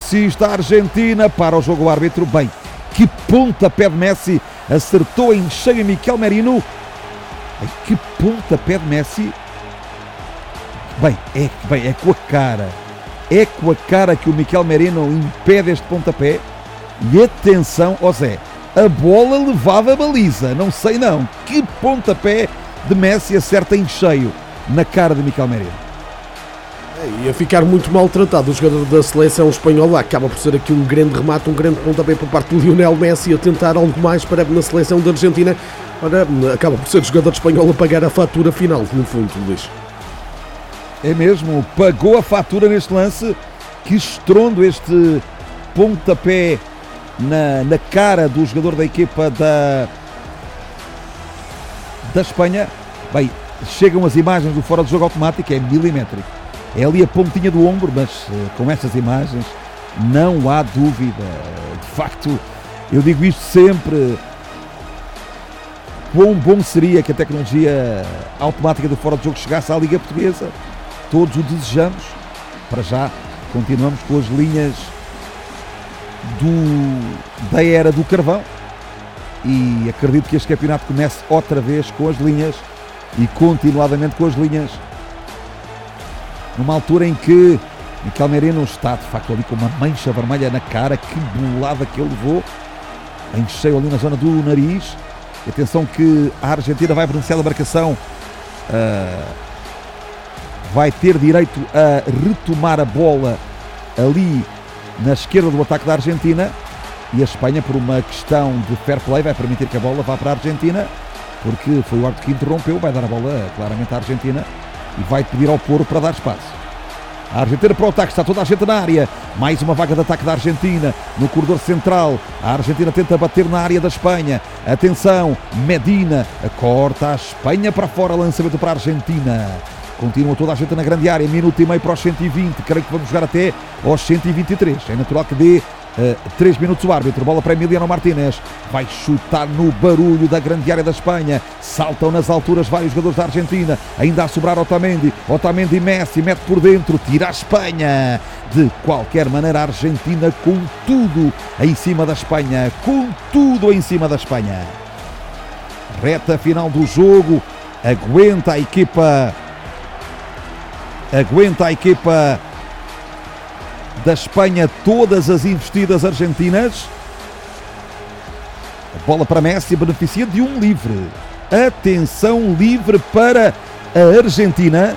insiste a Argentina, para o jogo o árbitro. Bem, que pontapé de Messi, acertou em cheio Miquel Merino. Bem, que pontapé de Messi. Bem, é com a cara. É com a cara que o Miquel Merino impede este pontapé. E atenção, ó Zé, a bola levava a baliza, não sei não. Que pontapé de Messi, acerta em cheio na cara de Miquel Merino. Ia ficar muito maltratado o jogador da seleção espanhola. Acaba por ser aqui um grande remate, um grande pontapé por parte do Lionel Messi a tentar algo mais para na seleção da Argentina. Ora, acaba por ser o jogador espanhol a pagar a fatura final, no fundo, Luís. É mesmo, pagou a fatura neste lance. Que estrondo este pontapé na cara do jogador da equipa da Espanha. Bem, chegam as imagens do fora de jogo automático, é milimétrico. É ali a pontinha do ombro, mas com estas imagens não há dúvida. De facto, eu digo isto sempre. Quão bom seria que a tecnologia automática do fora de jogo chegasse à Liga Portuguesa. Todos o desejamos. Para já, continuamos com as linhas da era do carvão. E acredito que este campeonato comece outra vez com as linhas e continuadamente com as linhas. Numa altura em que Miquel Merino está de facto ali com uma mancha vermelha na cara. Que bolada que ele levou, em cheio ali na zona do nariz. E atenção que a Argentina vai beneficiar da marcação, vai ter direito a retomar a bola ali na esquerda do ataque da Argentina. E a Espanha, por uma questão de fair play, vai permitir que a bola vá para a Argentina, porque foi o árbitro que interrompeu. Vai dar a bola claramente à Argentina e vai pedir ao Porro para dar espaço. A Argentina para o ataque, está toda a gente na área. Mais uma vaga de ataque da Argentina no corredor central. A Argentina tenta bater na área da Espanha. Atenção, Medina corta a Espanha para fora, lançamento para a Argentina. Continua toda a gente na grande área, minuto e meio para os 120. Creio que vamos jogar até aos 123. É natural que dê 3 minutos o árbitro. Bola para Emiliano Martínez, vai chutar no barulho da grande área da Espanha. Saltam nas alturas vários jogadores da Argentina, ainda a sobrar Otamendi e Messi, mete por dentro, tira a Espanha. De qualquer maneira, a Argentina com tudo em cima da Espanha, com tudo em cima da Espanha. Reta final do jogo, aguenta a equipa da Espanha todas as investidas argentinas. A bola para Messi, beneficia de um livre. Atenção, livre para a Argentina.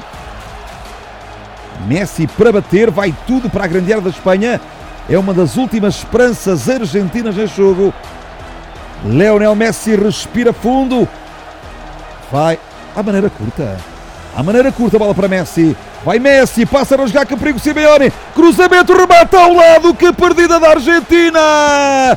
Messi para bater, vai tudo para a grande área da Espanha. É uma das últimas esperanças argentinas neste jogo. Lionel Messi respira fundo. Vai à maneira curta. Bola para Messi. Vai Messi, passa a jogar, que perigo Simeone. Cruzamento, remata ao lado. Que perdida da Argentina!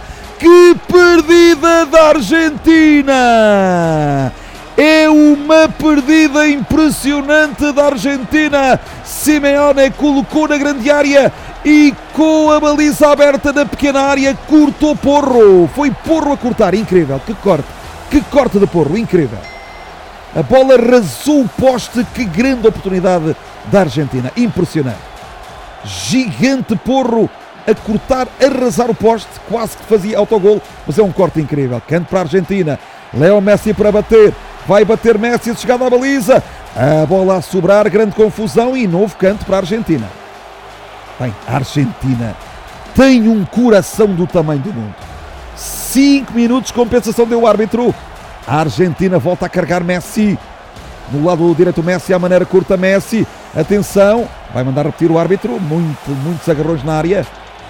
É uma perdida impressionante da Argentina. Simeone colocou na grande área e com a baliza aberta na pequena área cortou Porro. Foi Porro a cortar, incrível. Que corte de Porro, incrível. A bola rasou o poste, que grande oportunidade da Argentina, impressionante. Gigante Porro a cortar, a arrasar o poste, quase que fazia autogol, mas é um corte incrível. Canto para a Argentina, Leo Messi para bater, vai bater Messi, chegada à baliza, a bola a sobrar, grande confusão e novo canto para a Argentina. Bem, a Argentina tem um coração do tamanho do mundo. 5 minutos, compensação deu o árbitro. A Argentina volta a carregar Messi. No lado direito Messi, à maneira curta Messi. Atenção, vai mandar repetir o árbitro. Muitos agarrões na área.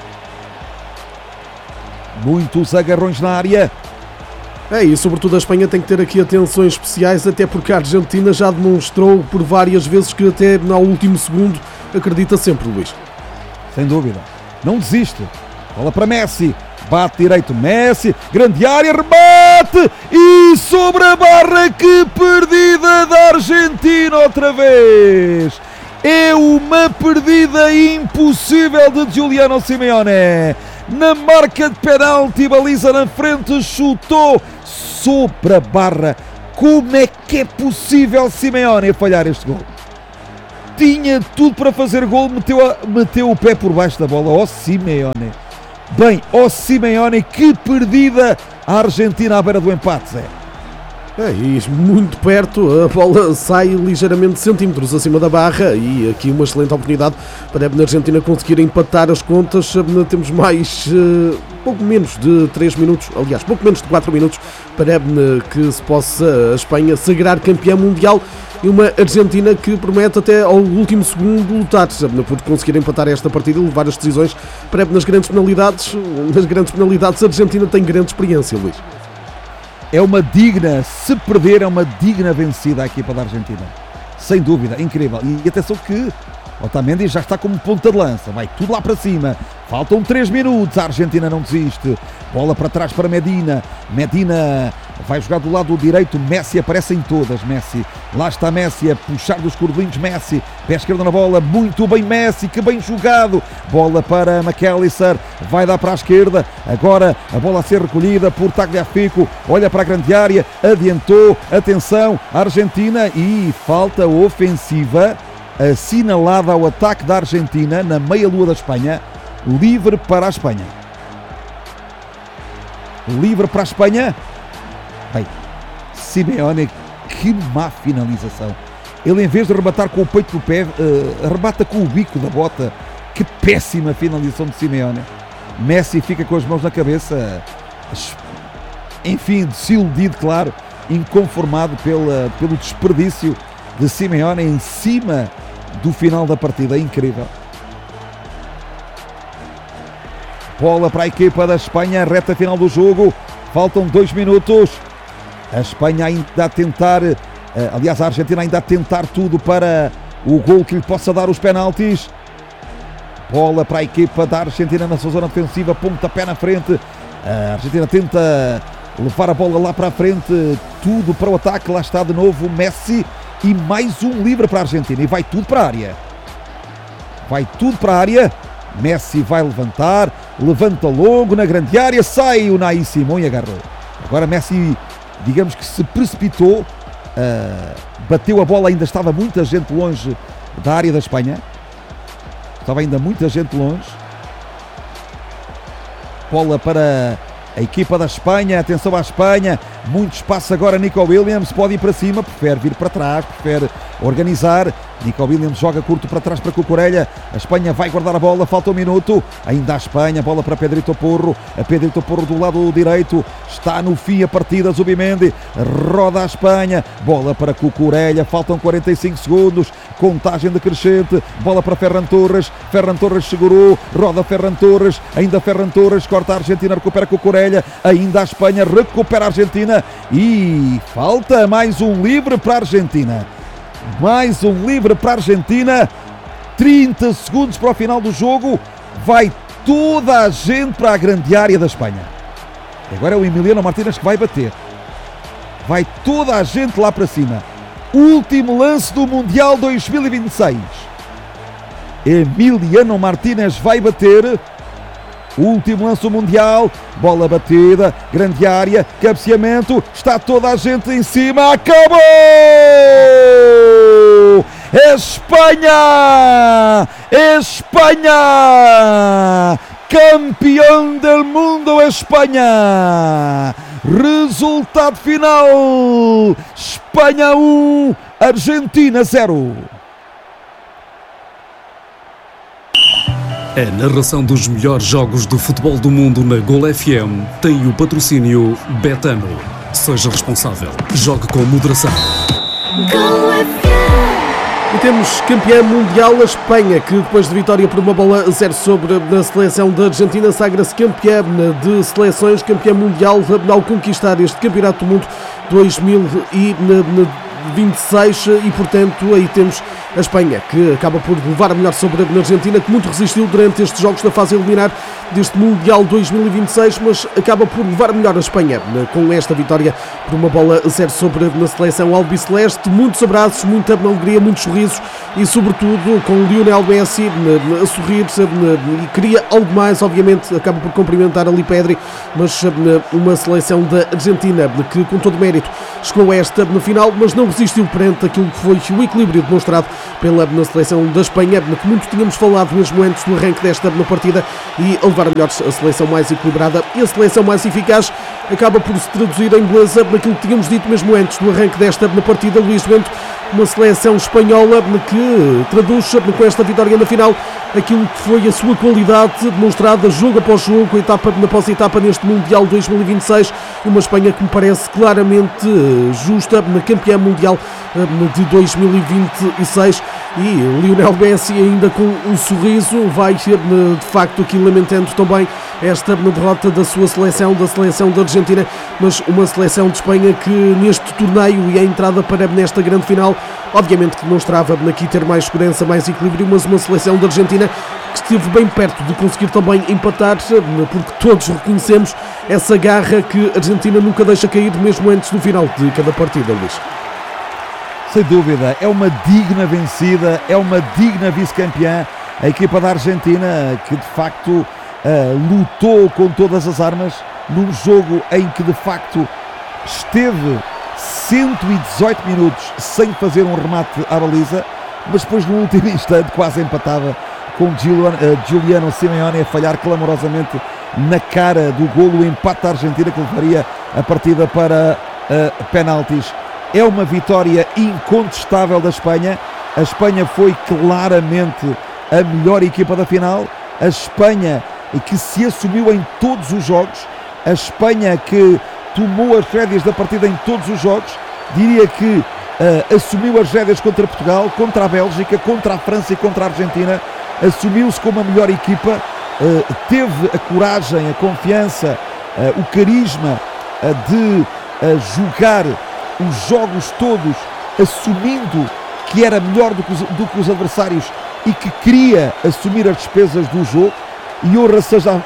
E sobretudo a Espanha tem que ter aqui atenções especiais, até porque a Argentina já demonstrou por várias vezes que até no último segundo acredita sempre, Luís. Sem dúvida, não desiste. Bola para Messi. Bate direito Messi, grande área, remate e sobre a barra. Que perdida da Argentina outra vez. É uma perdida impossível de Giuliano Simeone. Na marca de penalti, baliza na frente, chutou sobre a barra. Como é que é possível Simeone falhar este gol? tinha tudo para fazer gol, meteu o pé por baixo da bola. Ó Simeone. Bem, ó Simeone, que perdida a Argentina à beira do empate, Zé. E muito perto, a bola sai ligeiramente centímetros acima da barra e aqui uma excelente oportunidade para a Argentina conseguir empatar as contas. Temos mais pouco menos de 3 minutos, aliás, pouco menos de 4 minutos para que se possa a Espanha sagrar campeã mundial e uma Argentina que promete até ao último segundo lutar por conseguir empatar esta partida e levar as decisões para nas grandes penalidades. Nas grandes penalidades a Argentina tem grande experiência, Luís. É uma digna, se perder, é uma digna vencida a equipa da Argentina. Sem dúvida, incrível. E atenção que Otamendi já está como ponta de lança. Vai tudo lá para cima. Faltam 3 minutos. A Argentina não desiste. Bola para trás para Medina. Medina vai jogar do lado direito. Messi aparece em todas. Messi. Lá está Messi a puxar dos cordelinhos. Messi. Pé esquerdo na bola. Muito bem Messi. Que bem jogado. Bola para McAllister. Vai dar para a esquerda. Agora a bola a ser recolhida por Tagliafico. Olha para a grande área. Adiantou. Atenção. A Argentina. E falta ofensiva assinalada ao ataque da Argentina na meia-lua da Espanha. Livre para a Espanha. Livre para a Espanha. Bem, Simeone, que má finalização. Ele, em vez de arrebatar com o peito do pé, arrebata com o bico da bota. Que péssima finalização de Simeone. Messi fica com as mãos na cabeça. Enfim, desiludido, claro. Inconformado pelo desperdício de Simeone em cima do final da partida. Incrível. Bola para a equipa da Espanha, reta final do jogo. Faltam 2 minutos. A Espanha ainda a tentar, aliás, a Argentina ainda a tentar tudo para o gol que lhe possa dar os penaltis. Bola para a equipa da Argentina na sua zona defensiva, pontapé na frente. A Argentina tenta levar a bola lá para a frente, tudo para o ataque. Lá está de novo Messi. E mais um livre para a Argentina. E vai tudo para a área. Vai tudo para a área. Messi vai levantar. Levanta longo na grande área. Sai o Unai Simón e agarrou. Agora Messi, digamos que se precipitou. Bateu a bola. Ainda estava muita gente longe da área da Espanha. Estava ainda muita gente longe. Bola para a equipa da Espanha, atenção à Espanha, muito espaço agora. Nico Williams pode ir para cima, prefere vir para trás, prefere organizar. Nico Williams joga curto para trás para Cucurella. A Espanha vai guardar a bola, falta 1 minuto. Ainda a Espanha, bola para Pedrito Porro. A Pedrito Porro do lado direito, está no fim a partida. Zubimendi roda a Espanha, bola para Cucurella, faltam 45 segundos. Contagem decrescente, bola para Ferran Torres. Ferran Torres segurou, roda Ferran Torres. Ainda Ferran Torres, corta a Argentina, recupera Cucurella. Ainda a Espanha recupera a Argentina. E falta mais um livre para a Argentina. Mais um livre para a Argentina. 30 segundos para o final do jogo. Vai toda a gente para a grande área da Espanha. Agora é o Emiliano Martínez que vai bater. Vai toda a gente lá para cima. Último lance do Mundial 2026. Emiliano Martínez vai bater. Último lance do Mundial. Bola batida, grande área, cabeceamento. Está toda a gente em cima. Acabou! Espanha! Espanha! Campeão do mundo, Espanha! Resultado final: Espanha 1, Argentina 0. A narração dos melhores jogos do futebol do mundo na Gol FM tem o patrocínio Betano. Seja responsável. Jogue com moderação. Gol FM. E temos campeã mundial, a Espanha, que depois de vitória por 1-0 sobre a seleção da Argentina, sagra-se campeã de seleções, campeã mundial ao conquistar este Campeonato do Mundo 2026 e, portanto, aí temos a Espanha, que acaba por levar a melhor sobre a Argentina, que muito resistiu durante estes jogos da fase eliminar deste Mundial 2026, mas acaba por levar a melhor a Espanha, com esta vitória por 1-0 sobre a seleção albiceleste. Muitos abraços, muita alegria, muitos sorrisos e, sobretudo, com o Lionel Messi a sorrir e queria algo mais, obviamente, acaba por cumprimentar ali Pedri, mas uma seleção da Argentina que, com todo mérito, chegou a esta no final, mas não resistiu perante aquilo que foi o equilíbrio demonstrado na seleção da Espanha, que muito tínhamos falado mesmo antes do arranque desta partida, e a levar melhor a seleção mais equilibrada e a seleção mais eficaz acaba por se traduzir em beleza naquilo que tínhamos dito mesmo antes do arranque desta partida, Luís Bento, uma seleção espanhola que traduz com esta vitória na final aquilo que foi a sua qualidade demonstrada jogo após jogo, etapa após etapa neste Mundial 2026, uma Espanha que me parece claramente justa na campeã mundial de 2026, e Lionel Messi ainda com um sorriso vai de facto aqui lamentando também esta derrota da sua seleção, da seleção da Argentina, mas uma seleção de Espanha que neste torneio e a entrada para nesta grande final, obviamente que demonstrava aqui ter mais segurança, mais equilíbrio, mas uma seleção da Argentina que esteve bem perto de conseguir também empatar, porque todos reconhecemos essa garra que a Argentina nunca deixa cair, mesmo antes do final de cada partida, Luís. Sem dúvida, é uma digna vencida, é uma digna vice-campeã, a equipa da Argentina que de facto lutou com todas as armas num jogo em que de facto esteve 118 minutos sem fazer um remate à baliza, mas depois no último instante quase empatava, com Giuliano Simeone a falhar clamorosamente na cara do golo, o empate da Argentina que levaria a partida para penaltis. É uma vitória incontestável da Espanha. A Espanha foi claramente a melhor equipa da final, a Espanha que se assumiu em todos os jogos, a Espanha que tomou as rédeas da partida em todos os jogos, diria que assumiu as rédeas contra Portugal, contra a Bélgica, contra a França e contra a Argentina, assumiu-se como a melhor equipa, teve a coragem, a confiança, o carisma de jogar os jogos todos assumindo que era melhor do que os adversários e que queria assumir as despesas do jogo, e honra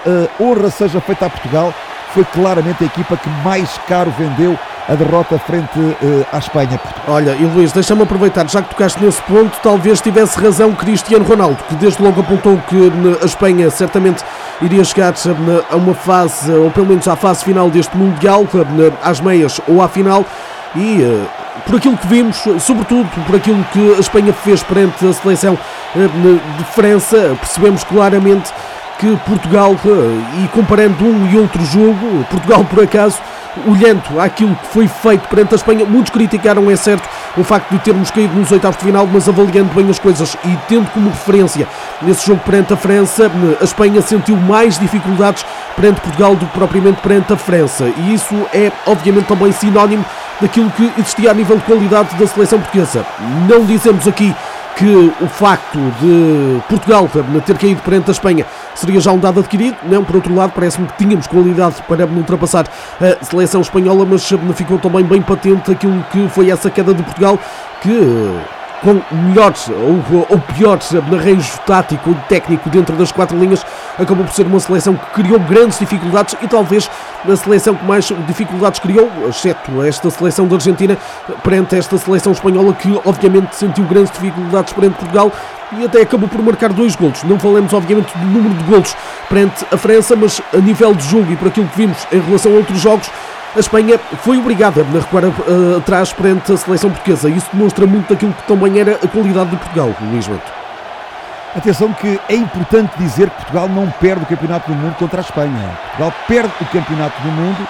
seja feita a Portugal, foi claramente a equipa que mais caro vendeu a derrota frente à Espanha. Olha, e Luís, deixa-me aproveitar, já que tocaste nesse ponto, talvez tivesse razão Cristiano Ronaldo, que desde logo apontou que a Espanha certamente iria chegar a uma fase, ou pelo menos à fase final deste Mundial, às meias ou à final, e por aquilo que vimos, sobretudo por aquilo que a Espanha fez perante a seleção de França, percebemos claramente que Portugal, e comparando um e outro jogo, Portugal por acaso, olhando àquilo que foi feito perante a Espanha, muitos criticaram, é certo, o facto de termos caído nos oitavos de final, mas avaliando bem as coisas e tendo como referência nesse jogo perante a França, a Espanha sentiu mais dificuldades perante Portugal do que propriamente perante a França, e isso é obviamente também sinónimo daquilo que existia a nível de qualidade da seleção portuguesa. Não dizemos aqui que o facto de Portugal ter caído perante a Espanha seria já um dado adquirido, não, por outro lado parece-me que tínhamos qualidade para ultrapassar a seleção espanhola, mas ficou também bem patente aquilo que foi essa queda de Portugal, que com melhores ou piores arranjo tático e técnico dentro das quatro linhas, acabou por ser uma seleção que criou grandes dificuldades, e talvez a seleção que mais dificuldades criou, exceto esta seleção da Argentina, perante esta seleção espanhola, que obviamente sentiu grandes dificuldades perante Portugal e até acabou por marcar 2 golos. Não falamos obviamente do número de golos perante a França, mas a nível de jogo e por aquilo que vimos em relação a outros jogos, a Espanha foi obrigada a recuar atrás perante a seleção portuguesa. Isso demonstra muito daquilo que também era a qualidade de Portugal, Luís Bento. Atenção que é importante dizer que Portugal não perde o Campeonato do Mundo contra a Espanha. Portugal perde o Campeonato do Mundo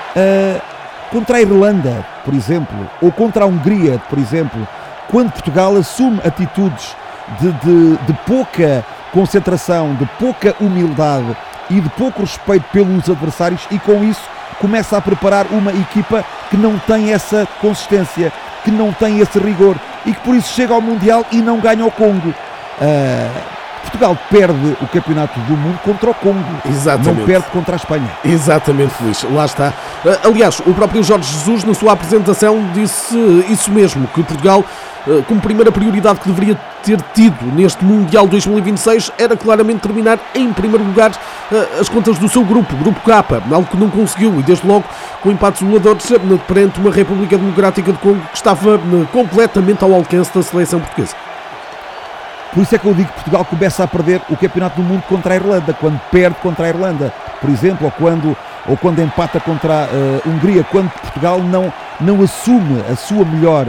contra a Irlanda, por exemplo, ou contra a Hungria, por exemplo, quando Portugal assume atitudes de pouca concentração, de pouca humildade e de pouco respeito pelos adversários, e com isso começa a preparar uma equipa que não tem essa consistência, que não tem esse rigor e que por isso chega ao Mundial e não ganha o Congo. Portugal perde o Campeonato do Mundo contra o Congo. Exatamente. Não perde contra a Espanha. Exatamente, Luís, lá está. Aliás, o próprio Jorge Jesus na sua apresentação disse isso mesmo, que Portugal, como primeira prioridade que deveria ter tido neste Mundial 2026, era claramente terminar em primeiro lugar as contas do seu grupo K, algo que não conseguiu, e desde logo com empates isoladores perante uma República Democrática de Congo que estava completamente ao alcance da seleção portuguesa. Por isso é que eu digo que Portugal começa a perder o Campeonato do Mundo contra a Irlanda, quando perde contra a Irlanda, por exemplo, ou quando empata contra a Hungria, quando Portugal não assume a sua melhor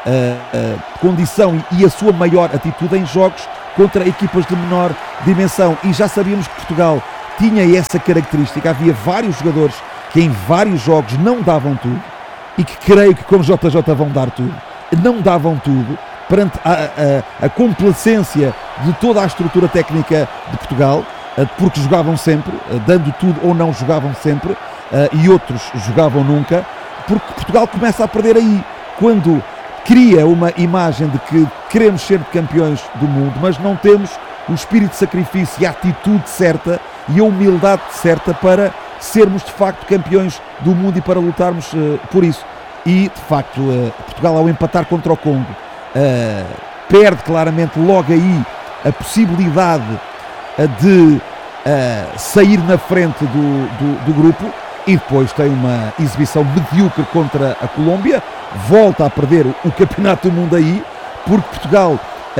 condição e a sua maior atitude em jogos contra equipas de menor dimensão. E já sabíamos que Portugal tinha essa característica. Havia vários jogadores que em vários jogos não davam tudo, e que creio que como JJ vão dar tudo, não davam tudo perante a complacência de toda a estrutura técnica de Portugal, porque jogavam sempre, dando tudo, ou não jogavam sempre, e outros jogavam nunca, porque Portugal começa a perder aí, quando cria uma imagem de que queremos ser campeões do mundo, mas não temos o espírito de sacrifício e a atitude certa e a humildade certa para sermos de facto campeões do mundo e para lutarmos por isso. E de facto Portugal, ao empatar contra o Congo, perde claramente logo aí a possibilidade de sair na frente do grupo, e depois tem uma exibição medíocre contra a Colômbia, volta a perder o campeonato do mundo aí, porque Portugal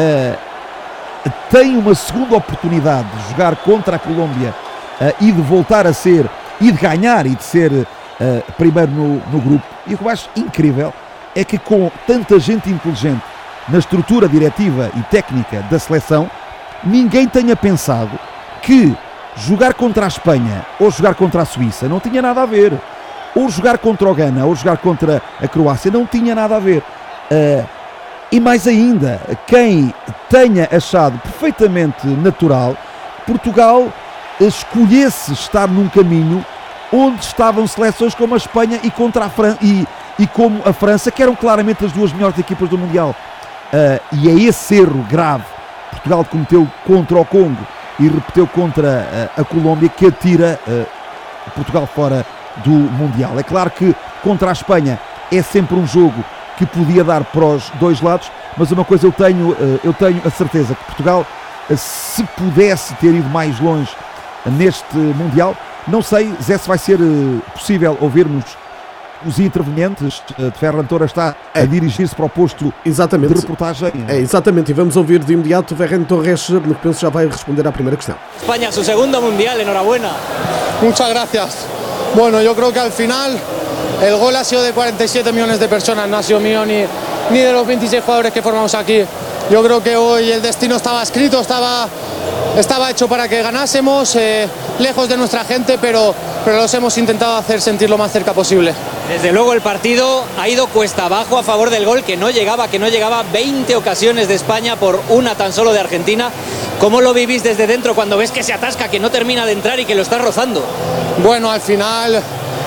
tem uma segunda oportunidade de jogar contra a Colômbia e de voltar a ser, e de ganhar, e de ser primeiro no grupo. E o que eu acho incrível é que, com tanta gente inteligente na estrutura diretiva e técnica da seleção, ninguém tenha pensado que jogar contra a Espanha ou jogar contra a Suíça não tinha nada a ver, ou jogar contra o Ghana ou jogar contra a Croácia não tinha nada a ver. E mais ainda, quem tenha achado perfeitamente natural Portugal escolhesse estar num caminho onde estavam seleções como a Espanha e contra a França, e como a França, que eram claramente as duas melhores equipas do Mundial. E é esse erro grave que Portugal cometeu contra o Congo e repetiu contra a Colômbia, que atira Portugal fora do Mundial. É claro que contra a Espanha é sempre um jogo que podia dar para os dois lados, mas uma coisa eu tenho a certeza, que Portugal, se pudesse ter ido mais longe neste Mundial, não sei, Zé, se vai ser possível ouvirmos os intervenientes. De Ferran Torres está a dirigir-se para o posto de reportagem. Exatamente, e vamos ouvir de imediato Ferran Torres, que penso já vai responder à primeira questão. España, su segundo mundial, enhorabuena. Muchas gracias. Bueno, yo creo que al final el gol ha sido de 47 millones de personas, no ha sido mío ni de los 26 jugadores que formamos aquí. Yo creo que hoy el destino estaba escrito, estaba hecho para que ganásemos, lejos de nuestra gente, pero los hemos intentado hacer sentir lo más cerca posible. Desde luego el partido ha ido cuesta abajo a favor del gol, que no llegaba 20 ocasiones de España por una tan solo de Argentina. ¿Cómo lo vivís desde dentro cuando ves que se atasca, que no termina de entrar y que lo está rozando? Bueno, al final,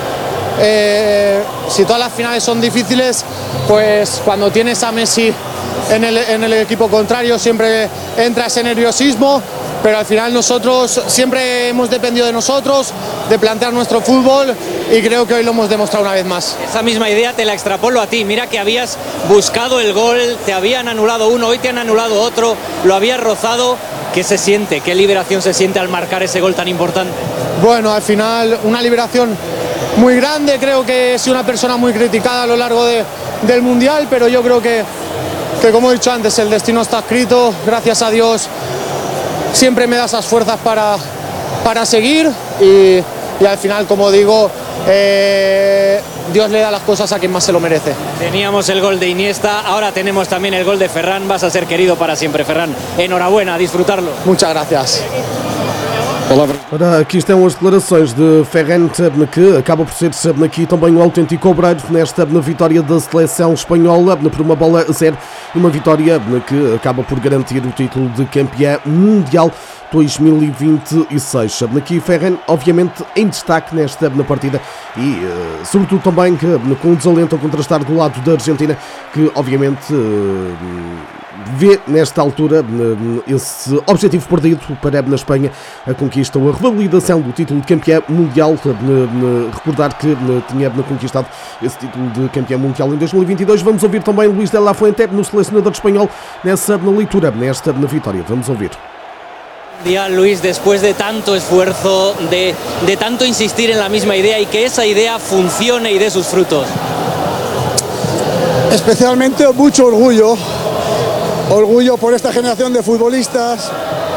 si todas las finales son difíciles, pues cuando tienes a Messi en el equipo contrario siempre entra ese nerviosismo, pero al final nosotros siempre hemos dependido de nosotros, de plantear nuestro fútbol, y creo que hoy lo hemos demostrado una vez más. Esa misma idea te la extrapolo a ti. Mira que habías buscado el gol, te habían anulado uno, hoy te han anulado otro, lo habías rozado. ¿Qué se siente? ¿Qué liberación se siente al marcar ese gol tan importante? Bueno, al final una liberación muy grande. Creo que he sido una persona muy criticada a lo largo del Mundial, pero yo creo que como he dicho antes, el destino está escrito. Gracias a Dios siempre me da esas fuerzas para seguir, y al final, como digo, Dios le da las cosas a quien más se lo merece. Teníamos el gol de Iniesta, ahora tenemos también el gol de Ferran. Vas a ser querido para siempre, Ferran. Enhorabuena, a disfrutarlo. Muchas gracias. Ora, aqui estão as declarações de Ferran, que acaba por ser aqui também um autêntico obreiro nesta vitória da seleção espanhola por uma bola a 0, uma vitória que acaba por garantir o título de campeão mundial 2026. Aqui Ferran, obviamente, em destaque nesta partida, e sobretudo também com um desalento a contrastar do lado da Argentina, que obviamente vê nesta altura esse objetivo perdido para na Espanha a conquista ou a revalidação do título de campeão mundial. Recordar que tinha conquistado esse título de campeão mundial em 2022. Vamos ouvir também Luís de la Fuente, no selecionador espanhol, nessa leitura, nesta vitória. Vamos ouvir. Luis, después de tanto esfuerzo, de tanto insistir en la misma idea y que esa idea funcione y dé sus frutos. Especialmente mucho orgullo por esta generación de futbolistas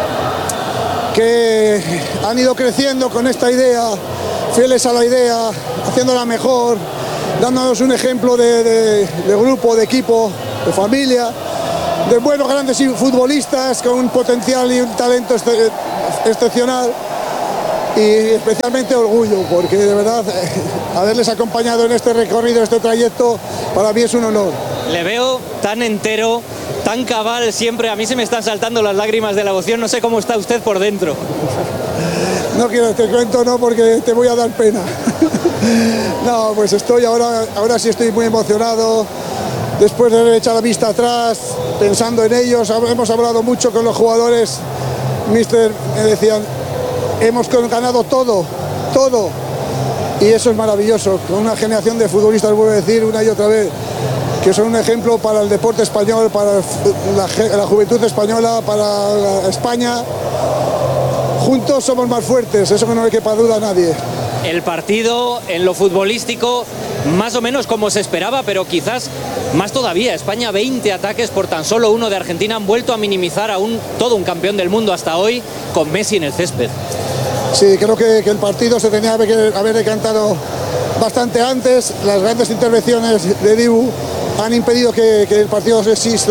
que han ido creciendo con esta idea, fieles a la idea, haciéndola mejor, dándonos un ejemplo de grupo, de equipo, de familia, de buenos grandes futbolistas con un potencial y un talento excepcional, y especialmente orgullo, porque de verdad haberles acompañado en este recorrido, en este trayecto, para mí es un honor. Le veo tan entero, tan cabal siempre, a mí se me están saltando las lágrimas de la emoción, no sé cómo está usted por dentro. No quiero, te cuento, no, porque te voy a dar pena. No, pues estoy ahora sí estoy muy emocionado, después de haber echado la vista atrás, pensando en ellos. Hemos hablado mucho con los jugadores, mister, me decían, hemos ganado todo, y eso es maravilloso, con una generación de futbolistas, vuelvo a decir una y otra vez, que son un ejemplo para el deporte español, para la juventud española, para España. Juntos somos más fuertes, eso que no le quepa duda a nadie. El partido en lo futbolístico más o menos como se esperaba, pero quizás más todavía. España 20 ataques por tan solo uno de Argentina, han vuelto a minimizar a todo un campeón del mundo hasta hoy con Messi en el césped. Sí, creo que el partido se tenía que haber decantado bastante antes. Las grandes intervenciones de Dibu han impedido que el partido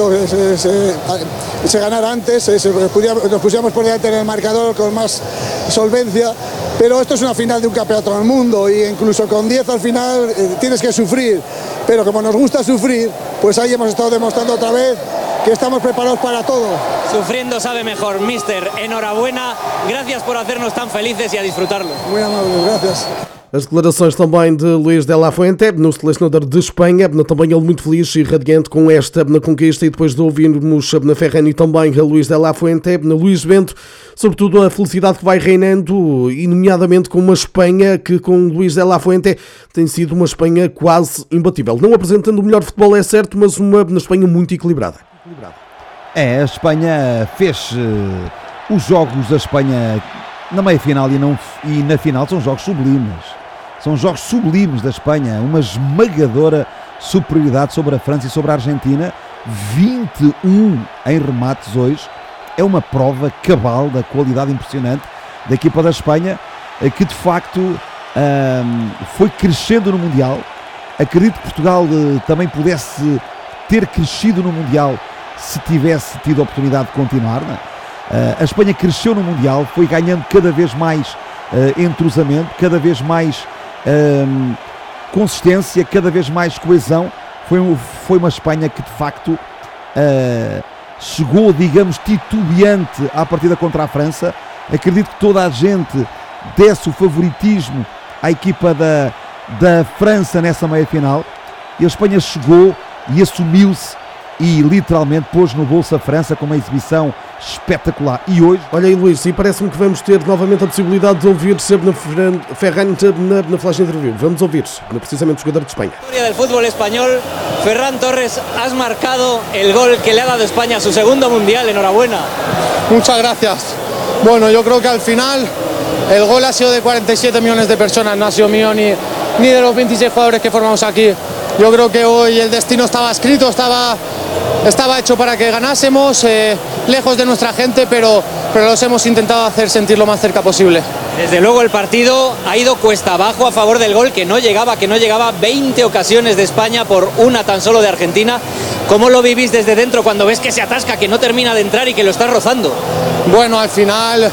se ganara antes, nos pusiéramos por delante en el marcador con más solvencia, pero esto es una final de un campeonato del mundo, y incluso con 10 al final tienes que sufrir, pero como nos gusta sufrir, pues ahí hemos estado demostrando otra vez que estamos preparados para todo. Sufriendo sabe mejor, mister. Enhorabuena, gracias por hacernos tan felices y a disfrutarlo. Muy amable, gracias. As declarações também de Luís de la Fuente, no selecionador de Espanha, também ele muito feliz e radiante com esta conquista, e depois de ouvirmos na Ferran e também a Luís de la Fuente, na Luís Bento, sobretudo a felicidade que vai reinando, e nomeadamente com uma Espanha que com Luís de la Fuente tem sido uma Espanha quase imbatível. Não apresentando o melhor futebol, é certo, mas uma Espanha muito equilibrada. A Espanha fez os jogos da Espanha na meia-final e na final são jogos sublimes. São jogos sublimes da Espanha, uma esmagadora superioridade sobre a França e sobre a Argentina, 21 em remates hoje, é uma prova cabal da qualidade impressionante da equipa da Espanha, que de facto foi crescendo no Mundial. Acredito que Portugal também pudesse ter crescido no Mundial se tivesse tido a oportunidade de continuar, não é? A Espanha cresceu no Mundial, foi ganhando cada vez mais entrosamento, cada vez mais consistência, cada vez mais coesão. Foi uma Espanha que de facto chegou, digamos, titubeante à partida contra a França. Acredito que toda a gente desse o favoritismo à equipa da França nessa meia-final, e a Espanha chegou e assumiu-se e literalmente pôs no bolso a França com uma exibição espetacular. E hoje... Olha aí, Luís, e parece-me que vamos ter novamente a possibilidade de ouvir sempre na Ferran na flash interview. Vamos ouvir precisamente o jogador de Espanha. Historia del fútbol español, Ferran Torres, has marcado el gol que le ha dado España su segundo mundial. Enhorabuena. Muchas gracias. Bueno, yo creo que al final el gol ha sido de 47 millones de personas, no ha sido mío ni de los 26 jugadores que formamos aquí. Yo creo que hoy el destino estaba escrito, estaba hecho para que ganásemos, lejos de nuestra gente, pero los hemos intentado hacer sentir lo más cerca posible. Desde luego el partido ha ido cuesta abajo a favor del gol, que no llegaba 20 ocasiones de España por una tan solo de Argentina. ¿Cómo lo vivís desde dentro cuando ves que se atasca, que no termina de entrar y que lo está rozando? Bueno, al final,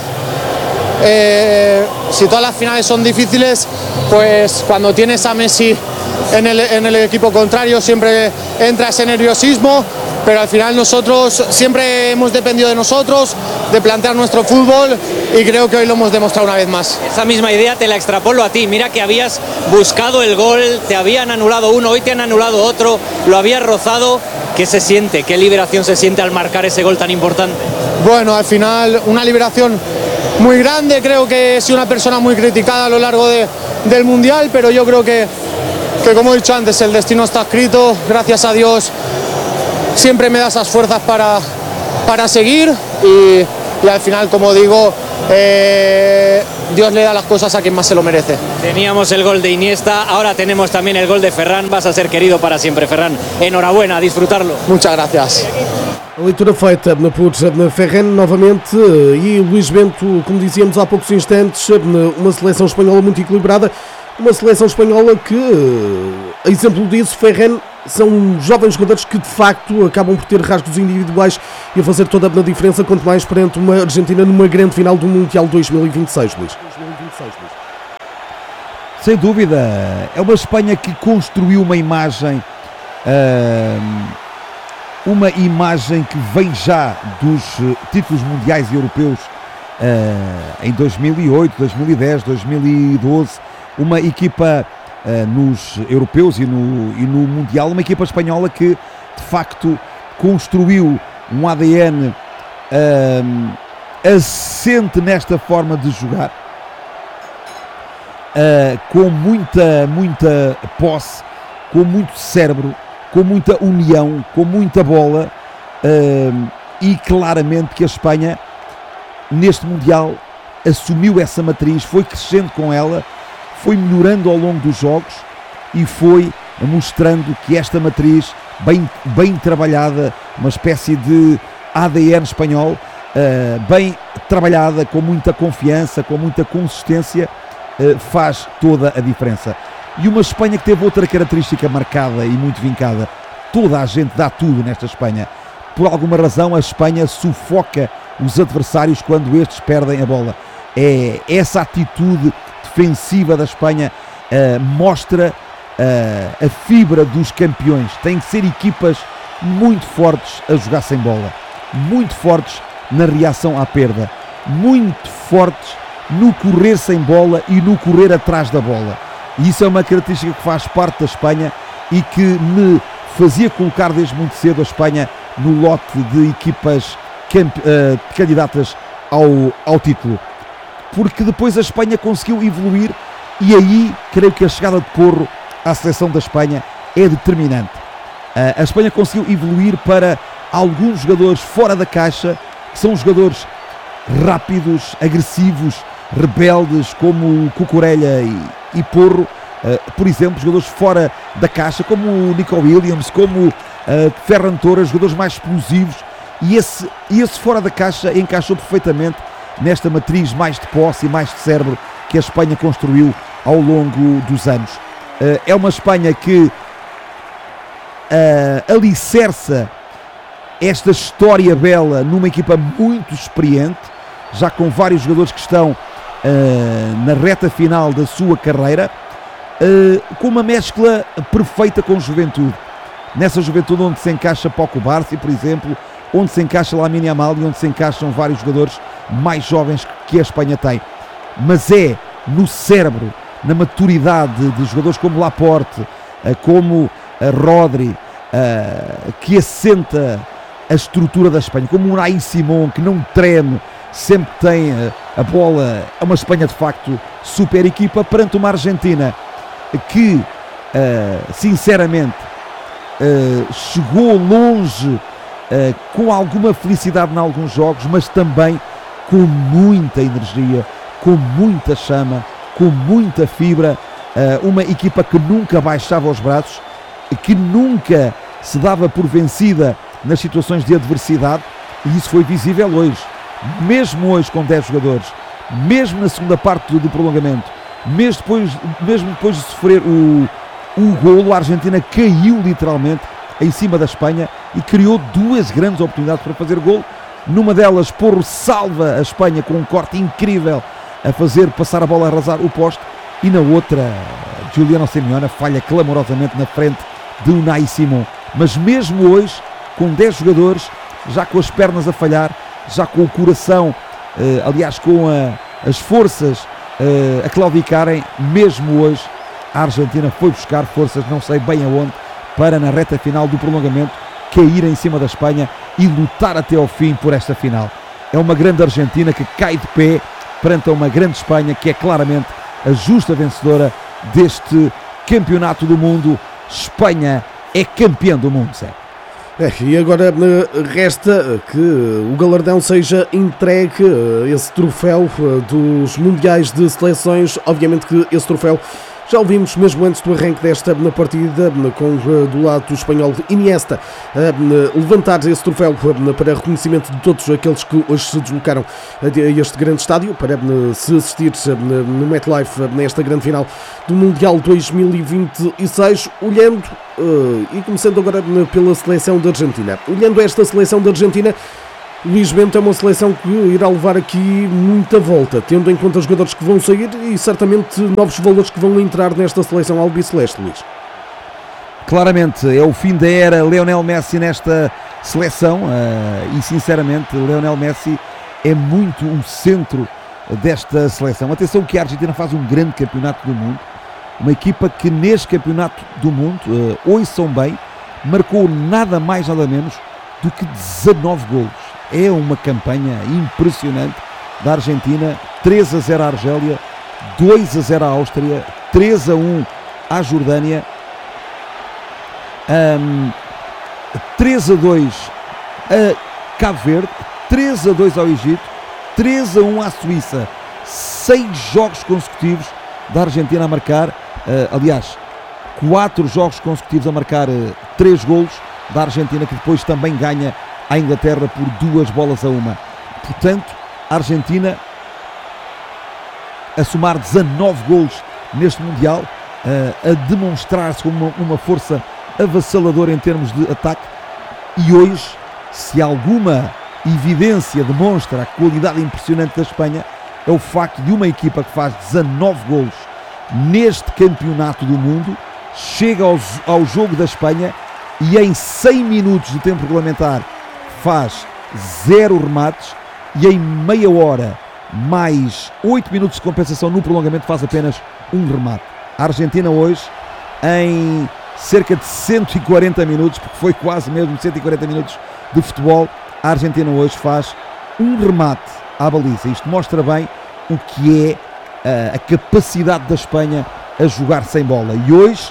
si todas las finales son difíciles, pues cuando tienes a Messi en el equipo contrario siempre entra ese nerviosismo, pero al final nosotros siempre hemos dependido de nosotros, de plantear nuestro fútbol, y creo que hoy lo hemos demostrado una vez más. Esa misma idea te la extrapolo a ti. Mira que habías buscado el gol, te habían anulado uno, hoy te han anulado otro, lo habías rozado. ¿Qué se siente? ¿Qué liberación se siente al marcar ese gol tan importante? Bueno, al final una liberación muy grande. Creo que he sido una persona muy criticada a lo largo del Mundial, pero yo creo que como he dicho antes, el destino está escrito. Gracias a Dios siempre me da esas fuerzas para seguir, y al final, como digo, Dios le da las cosas a quien más se lo merece. Teníamos el gol de Iniesta, ahora tenemos también el gol de Ferran. Vas a ser querido para siempre, Ferran. Enhorabuena, a disfrutarlo. Muchas gracias. A leitura feita por Ferran novamente, e Luís Bento, como dizíamos há poucos instantes, uma seleção espanhola muito equilibrada, uma seleção espanhola que, a exemplo disso, Ferran são jovens jogadores que de facto acabam por ter rasgos individuais e a fazer toda a diferença, quanto mais perante uma Argentina numa grande final do Mundial 2026, Luís. Sem dúvida, é uma Espanha que construiu uma imagem que vem já dos títulos mundiais e europeus em 2008, 2010, 2012, uma equipa nos europeus e no mundial, uma equipa espanhola que de facto construiu um ADN assente nesta forma de jogar, com muita posse, com muito cérebro, com muita união, com muita bola, e claramente que a Espanha neste Mundial assumiu essa matriz, foi crescendo com ela, foi melhorando ao longo dos jogos e foi mostrando que esta matriz bem trabalhada, uma espécie de ADN espanhol, bem trabalhada, com muita confiança, com muita consistência, faz toda a diferença. E uma Espanha que teve outra característica marcada e muito vincada: toda a gente dá tudo nesta Espanha. Por alguma razão a Espanha sufoca os adversários quando estes perdem a bola. Essa atitude defensiva da Espanha mostra a fibra dos campeões. Tem que ser equipas muito fortes a jogar sem bola, muito fortes na reação à perda, muito fortes no correr sem bola e no correr atrás da bola. E isso é uma característica que faz parte da Espanha e que me fazia colocar desde muito cedo a Espanha no lote de equipas candidatas ao título, porque depois a Espanha conseguiu evoluir, e aí creio que a chegada de Porro à seleção da Espanha é determinante. A Espanha conseguiu evoluir para alguns jogadores fora da caixa, que são jogadores rápidos, agressivos, rebeldes, como Cucurella e Porro, por exemplo, jogadores fora da caixa, como o Nico Williams, como Ferran Torres, jogadores mais explosivos, e esse fora da caixa encaixou perfeitamente nesta matriz mais de posse e mais de cérebro que a Espanha construiu ao longo dos anos. É uma Espanha que alicerça esta história bela numa equipa muito experiente, já com vários jogadores que estão na reta final da sua carreira, com uma mescla perfeita com juventude. Nessa juventude onde se encaixa Paco Barsi, por exemplo, onde se encaixa Lamine Yamal e onde se encaixam vários jogadores mais jovens que a Espanha tem. Mas é no cérebro, na maturidade de jogadores como Laporte, como Rodri, que assenta a estrutura da Espanha, como o Unai Simón, que não treme, sempre tem a bola. É uma Espanha de facto super equipa perante uma Argentina que sinceramente chegou longe, com alguma felicidade em alguns jogos, mas também com muita energia, com muita chama, com muita fibra, uma equipa que nunca baixava os braços, que nunca se dava por vencida nas situações de adversidade, e isso foi visível hoje. Mesmo hoje com 10 jogadores, mesmo na segunda parte do prolongamento, mesmo depois de sofrer o golo, a Argentina caiu literalmente em cima da Espanha e criou duas grandes oportunidades para fazer golo. Numa delas, Porro salva a Espanha com um corte incrível a fazer passar a bola a arrasar o poste, e na outra, Giuliano Simeone falha clamorosamente na frente de Unai Simón. Mas mesmo hoje, com 10 jogadores, já com as pernas a falhar, já com o coração, aliás com as forças a claudicarem, mesmo hoje a Argentina foi buscar forças, não sei bem aonde, para na reta final do prolongamento cair em cima da Espanha e lutar até ao fim por esta final. É uma grande Argentina que cai de pé perante uma grande Espanha, que é claramente a justa vencedora deste campeonato do mundo. Espanha é campeã do mundo, sério. E agora resta que o galardão seja entregue, esse troféu dos mundiais de seleções. Obviamente que esse troféu Já ouvimos mesmo antes do arranque desta partida, com do lado do espanhol Iniesta levantar esse troféu para reconhecimento de todos aqueles que hoje se deslocaram a este grande estádio para se assistir no MetLife nesta grande final do Mundial 2026, olhando e começando agora pela seleção da Argentina. Olhando esta seleção da Argentina, Luís Bento, é uma seleção que irá levar aqui muita volta, tendo em conta os jogadores que vão sair e certamente novos valores que vão entrar nesta seleção albiceleste, Luís. Claramente é o fim da era Lionel Messi nesta seleção e sinceramente Lionel Messi é muito o centro desta seleção. Atenção que a Argentina faz um grande campeonato do mundo, uma equipa que neste campeonato do mundo, ouçam bem, marcou nada mais nada menos do que 19 golos. É uma campanha impressionante da Argentina. 3-0 à Argélia, 2-0 à Áustria, 3-1 à Jordânia, 3-2 a Cabo Verde, 3-2 ao Egito, 3-1 à Suíça. 6 jogos consecutivos da Argentina a marcar, aliás, 4 jogos consecutivos a marcar 3 golos da Argentina, que depois também ganha a Inglaterra por 2-1. Portanto, a Argentina a somar 19 golos neste Mundial, a demonstrar-se como uma força avassaladora em termos de ataque, e hoje, se alguma evidência demonstra a qualidade impressionante da Espanha, é o facto de uma equipa que faz 19 golos neste campeonato do mundo, chega ao jogo da Espanha e em 100 minutos de tempo regulamentar faz 0 remates e em meia hora mais 8 minutos de compensação no prolongamento faz apenas 1 remate. A Argentina hoje, em cerca de 140 minutos, porque foi quase mesmo 140 minutos de futebol, a Argentina hoje faz 1 remate à baliza. Isto mostra bem o que é a capacidade da Espanha a jogar sem bola. E hoje,